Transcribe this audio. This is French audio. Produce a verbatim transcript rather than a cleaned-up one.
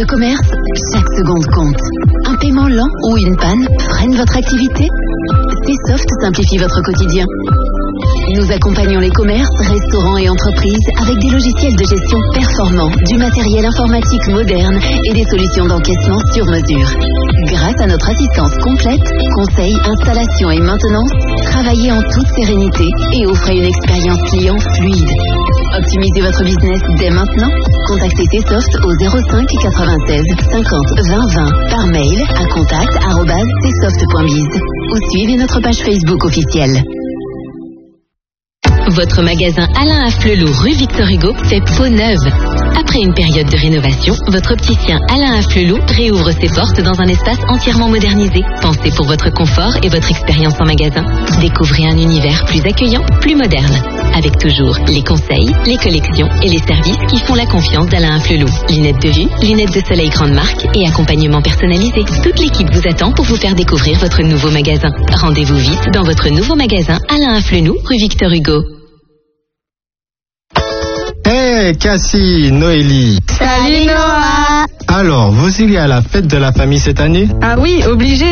le commerce, chaque seconde compte. Un paiement lent ou une panne freine votre activité? Csoft simplifie votre quotidien. Nous accompagnons les commerces, restaurants et entreprises avec des logiciels de gestion performants, du matériel informatique moderne et des solutions d'encaissement sur mesure. Grâce à notre assistance complète, conseils, installation et maintenance, travaillez en toute sérénité et offrez une expérience client fluide. Optimisez votre business dès maintenant. Contactez Csoft au zéro cinq quatre-vingt-seize cinquante vingt vingt par mail à contact arobase csoft point biz ou suivez notre page Facebook officielle. Votre magasin Alain Afflelou rue Victor Hugo fait peau neuve. Après une période de rénovation, votre opticien Alain Afflelou réouvre ses portes dans un espace entièrement modernisé. Pensez pour votre confort et votre expérience en magasin. Découvrez un univers plus accueillant, plus moderne. Avec toujours les conseils, les collections et les services qui font la confiance d'Alain Afflelou. Lunettes de vue, lunettes de soleil grande marque et accompagnement personnalisé. Toute l'équipe vous attend pour vous faire découvrir votre nouveau magasin. Rendez-vous vite dans votre nouveau magasin Alain Afflelou rue Victor Hugo. Hey Cassie, Noélie. Salut Noah. Alors, vous irez à la fête de la famille cette année? Ah oui, obligé.